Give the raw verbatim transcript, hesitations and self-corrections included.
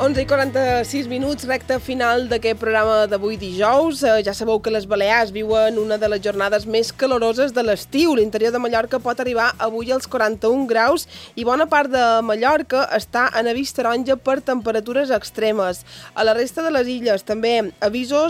onze i quaranta-sis minuts, recta final d'aquest programa d'avui dijous. Eh, ja sabeu que les Balears viuen una de les jornades més caloroses de l'estiu. L'interior de Mallorca pot arribar avui als quaranta-un graus i bona part de Mallorca està en avís taronja per temperatures extremes. A la resta de les illes també avisos